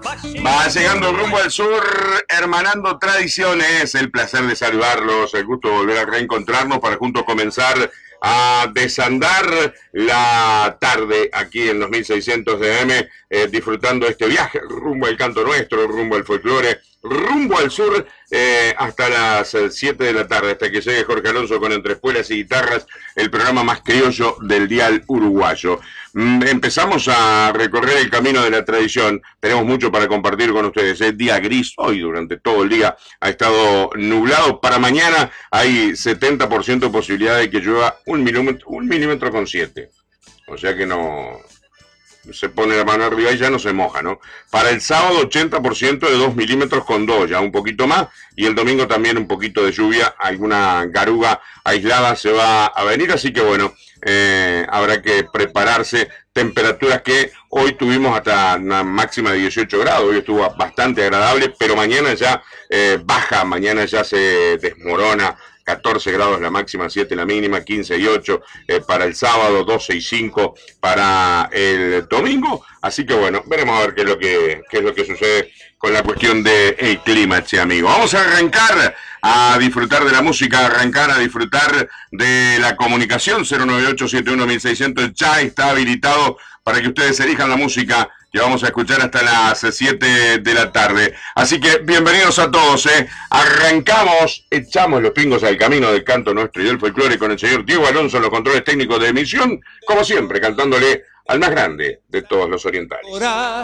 Va llegando rumbo al sur, hermanando tradiciones. El placer de saludarlos, el gusto de volver a reencontrarnos para juntos comenzar a desandar la tarde aquí en los 1600 de AM, disfrutando este viaje rumbo al canto nuestro, rumbo al folclore, rumbo al sur, hasta las 7 de la tarde, hasta que llegue Jorge Alonso con Entre Espuelas y Guitarras, el programa más criollo del dial uruguayo. Empezamos a recorrer el camino de la tradición, tenemos mucho para compartir con ustedes. Es día gris, hoy durante todo el día ha estado nublado. Para mañana hay 70% de posibilidad de que llueva 1,7 milímetros. O sea que no se pone la mano arriba y ya no se moja, ¿no? Para el sábado 80% de 2,2 milímetros, ya un poquito más, y el domingo también un poquito de lluvia, alguna garuga aislada se va a venir, así que bueno, habrá que prepararse. Temperaturas que hoy tuvimos hasta una máxima de 18 grados, hoy estuvo bastante agradable, pero mañana ya baja, mañana ya se desmorona. 14 grados la máxima, 7 la mínima, 15 y 8 para el sábado, 12 y 5 para el domingo. Así que bueno, veremos a ver qué es lo que sucede con la cuestión del clima, che amigo. Vamos a arrancar a disfrutar de la música, arrancar a disfrutar de la comunicación. 098-71-1600 ya está habilitado para que ustedes elijan la música que vamos a escuchar hasta las 7 de la tarde. Así que bienvenidos a todos, Arrancamos, echamos los pingos al camino del canto nuestro y del folclore con el señor Diego Alonso en los controles técnicos de emisión, como siempre, cantándole al más grande de todos los orientales.